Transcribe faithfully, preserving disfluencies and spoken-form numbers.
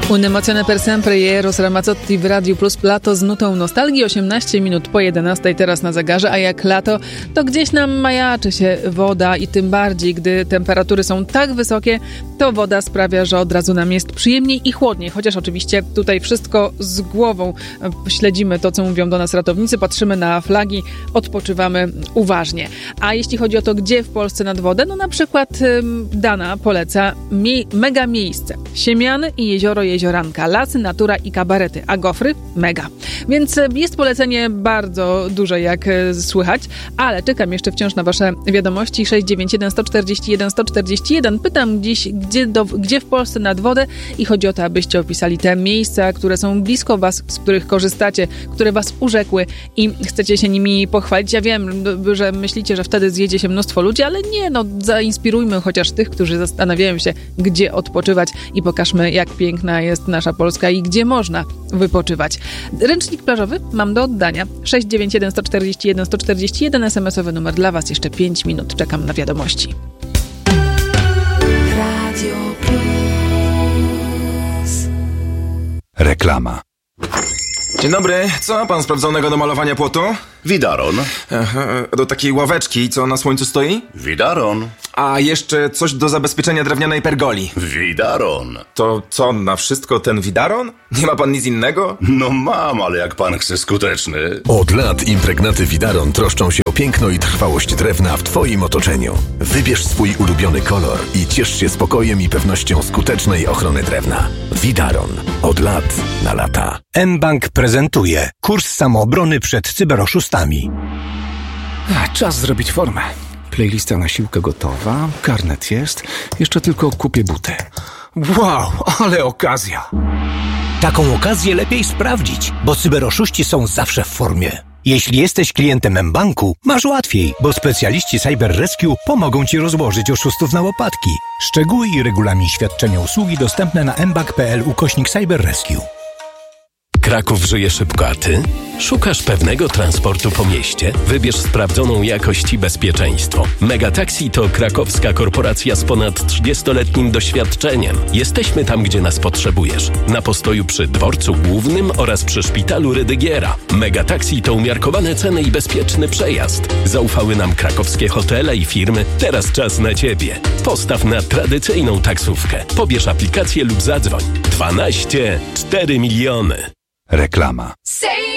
Un'emozione per sempre i Eros Ramazzotti w Radiu Plus Lato z nutą nostalgii. osiemnaście minut po jedenastej teraz na zegarze, a jak lato, to gdzieś nam majaczy się woda i tym bardziej, gdy temperatury są tak wysokie, to woda sprawia, że od razu nam jest przyjemniej i chłodniej, chociaż oczywiście tutaj wszystko z głową. Śledzimy to, co mówią do nas ratownicy, patrzymy na flagi, odpoczywamy uważnie. A jeśli chodzi o to, gdzie w Polsce nad wodę, no na przykład ym, Dana poleca mie- mega miejsce. Siemiany i jezioro Jezioranka, lasy, natura i kabarety, a Gofry mega. Więc jest polecenie bardzo duże, jak słychać, ale czekam jeszcze wciąż na wasze wiadomości. sześć dziewięć jeden, sto czterdzieści jeden, sto czterdzieści jeden. Pytam dziś, gdzie, do, gdzie w Polsce nad wodę i chodzi o to, abyście opisali te miejsca, które są blisko was, z których korzystacie, które was urzekły i chcecie się nimi pochwalić. Ja wiem, że myślicie, że wtedy zjedzie się mnóstwo ludzi, ale nie, no zainspirujmy chociaż tych, którzy zastanawiają się, gdzie odpoczywać i pokażmy, jak piękna jest nasza Polska i gdzie można wypoczywać. Ręcznik plażowy mam do oddania. sześć dziewięć jeden, sto czterdzieści jeden, sto czterdzieści jeden. es em esowy numer dla was. Jeszcze pięć minut. Czekam na wiadomości. Radio Plus. Reklama. Dzień dobry. Co pan sprawdzonego do malowania płotu? Widaron. Aha, do takiej ławeczki, co na słońcu stoi? Widaron. A jeszcze coś do zabezpieczenia drewnianej pergoli. Widaron. To co, na wszystko ten widaron? Nie ma pan nic innego? No mam, ale jak pan chce skuteczny. Od lat impregnaty Widaron troszczą się o piękno i trwałość drewna w twoim otoczeniu. Wybierz swój ulubiony kolor i ciesz się spokojem i pewnością skutecznej ochrony drewna. Widaron. Od lat na lata. mBank prezentuje kurs samoobrony przed cyberoszustami. A, czas zrobić formę. Playlista na siłkę gotowa, karnet jest, jeszcze tylko kupię buty. Wow, ale okazja! Taką okazję lepiej sprawdzić, bo cyberoszuści są zawsze w formie. Jeśli jesteś klientem mBanku, masz łatwiej, bo specjaliści Cyber Rescue pomogą ci rozłożyć oszustów na łopatki. Szczegóły i regulamin świadczenia usługi dostępne na mbank kropka p l ukośnik Cyber Rescue. Kraków żyje szybko, a ty? Szukasz pewnego transportu po mieście? Wybierz sprawdzoną jakość i bezpieczeństwo. Megataxi to krakowska korporacja z ponad trzydziestoletnim doświadczeniem. Jesteśmy tam, gdzie nas potrzebujesz. Na postoju przy dworcu głównym oraz przy szpitalu Rydygiera. Megataxi to umiarkowane ceny i bezpieczny przejazd. Zaufały nam krakowskie hotele i firmy. Teraz czas na ciebie. Postaw na tradycyjną taksówkę. Pobierz aplikację lub zadzwoń. dwanaście cztery miliony. Reklama.